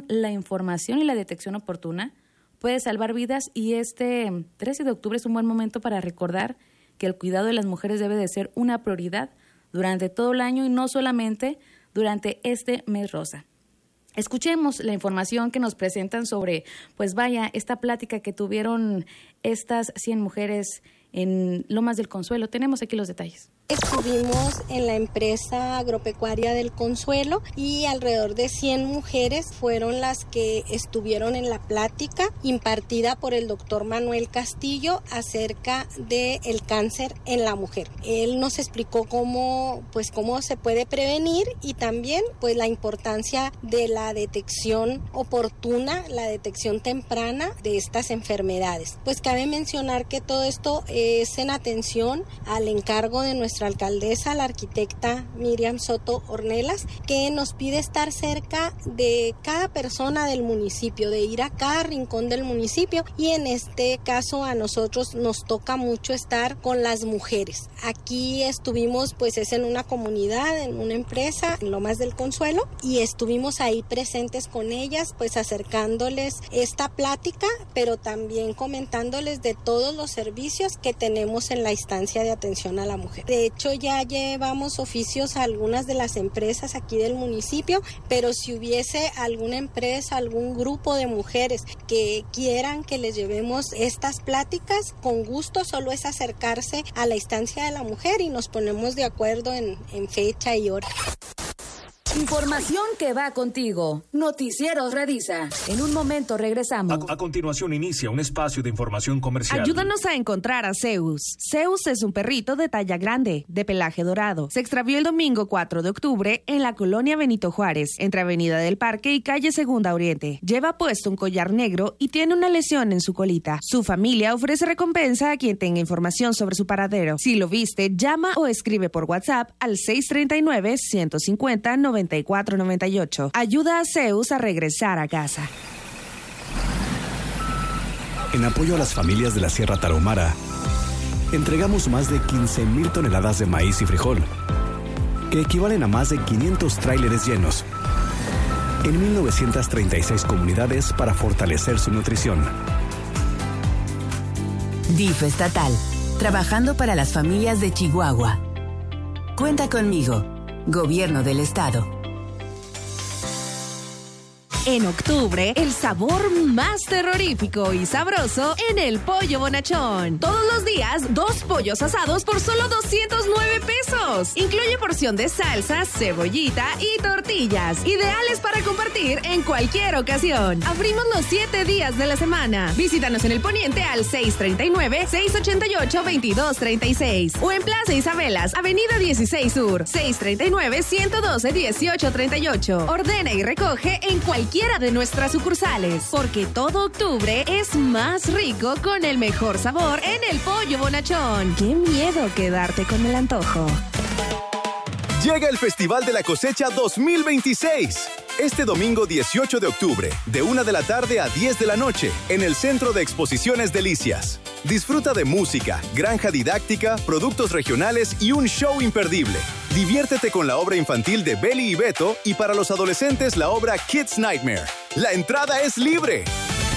con la información y la detección oportuna puede salvar vidas, y este 13 de octubre es un buen momento para recordar que el cuidado de las mujeres debe de ser una prioridad durante todo el año y no solamente durante este mes rosa. Escuchemos la información que nos presentan sobre, esta plática que tuvieron estas 100 mujeres en Lomas del Consuelo. Tenemos aquí los detalles. Estuvimos en la empresa agropecuaria del Consuelo y alrededor de 100 mujeres fueron las que estuvieron en la plática impartida por el doctor Manuel Castillo acerca del cáncer en la mujer. Él nos explicó cómo se puede prevenir y también la importancia de la detección oportuna, la detección temprana de estas enfermedades. Cabe mencionar que todo esto es en atención al encargo de nuestra alcaldesa, la arquitecta Miriam Soto Ornelas, que nos pide estar cerca de cada persona del municipio, de ir a cada rincón del municipio, y en este caso a nosotros nos toca mucho estar con las mujeres. Aquí estuvimos es en una comunidad, en una empresa, en Lomas del Consuelo, y estuvimos ahí presentes con ellas, acercándoles esta plática, pero también comentándoles de todos los servicios que tenemos en la instancia de atención a la mujer. De hecho, ya llevamos oficios a algunas de las empresas aquí del municipio, pero si hubiese alguna empresa, algún grupo de mujeres que quieran que les llevemos estas pláticas, con gusto solo es acercarse a la instancia de la mujer y nos ponemos de acuerdo en fecha y hora. Información que va contigo. Noticieros Redisa. En un momento regresamos. A continuación inicia un espacio de información comercial. Ayúdanos a encontrar a Zeus. Zeus es un perrito de talla grande, de pelaje dorado. Se extravió el domingo 4 de octubre en la colonia Benito Juárez, entre Avenida del Parque y calle Segunda Oriente. Lleva puesto un collar negro y tiene una lesión en su colita. Su familia ofrece recompensa a quien tenga información sobre su paradero. Si lo viste, llama o escribe por WhatsApp al 639-150-9498. Ayuda a Zeus a regresar a casa. En apoyo a las familias de la Sierra Tarahumara, entregamos más de 15,000 toneladas de maíz y frijol, que equivalen a más de 500 tráileres llenos, en 1,936 comunidades para fortalecer su nutrición. DIF estatal, trabajando para las familias de Chihuahua. Cuenta conmigo, Gobierno del Estado. En octubre, el sabor más terrorífico y sabroso en el Pollo Bonachón. Todos los días, 2 pollos asados por solo 209 pesos. Incluye porción de salsa, cebollita y tortillas. Ideales para compartir en cualquier ocasión. Abrimos los 7 días de la semana. Visítanos en el Poniente al 639-688-2236. O en Plaza Isabelas, Avenida 16 Sur, 639-112-1838. Ordena y recoge en cualquiera de nuestras sucursales, porque todo octubre es más rico con el mejor sabor en el Pollo Bonachón. ¡Qué miedo quedarte con el antojo! Llega el Festival de la Cosecha 2026. Este domingo 18 de octubre, de 1 de la tarde a 10 de la noche, en el Centro de Exposiciones Delicias. Disfruta de música, granja didáctica, productos regionales y un show imperdible. Diviértete con la obra infantil de Beli y Beto y para los adolescentes la obra Kids Nightmare. La entrada es libre.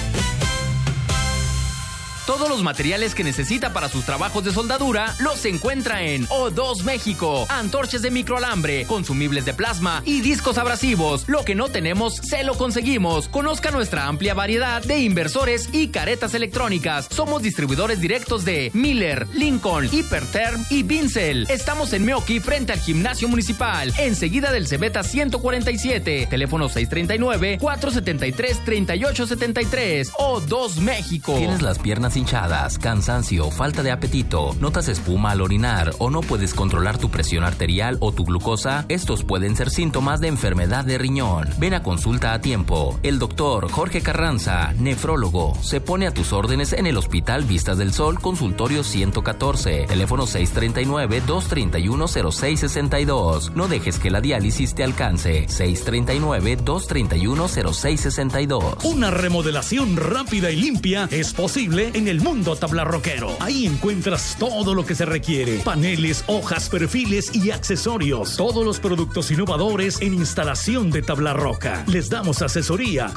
Todos los materiales que necesita para sus trabajos de soldadura los encuentra en O2 México. Antorchas de microalambre, consumibles de plasma y discos abrasivos. Lo que no tenemos, se lo conseguimos. Conozca nuestra amplia variedad de inversores y caretas electrónicas. Somos distribuidores directos de Miller, Lincoln, Hiperterm y Vincel. Estamos en Meoqui, frente al Gimnasio Municipal, enseguida del Cebeta 147. Teléfono 639-473-3873. O2 México. ¿Tienes las piernas hinchadas, cansancio, falta de apetito, notas espuma al orinar o no puedes controlar tu presión arterial o tu glucosa? Estos pueden ser síntomas de enfermedad de riñón. Ven a consulta a tiempo. El doctor Jorge Carranza, nefrólogo, se pone a tus órdenes en el Hospital Vistas del Sol, consultorio 114, teléfono 639-231-0662. No dejes que la diálisis te alcance. 639-231-0662. Una remodelación rápida y limpia es posible en el Mundo Tablarroquero. Ahí encuentras todo lo que se requiere: paneles, hojas, perfiles y accesorios. Todos los productos innovadores en instalación de tabla roca. Les damos asesoría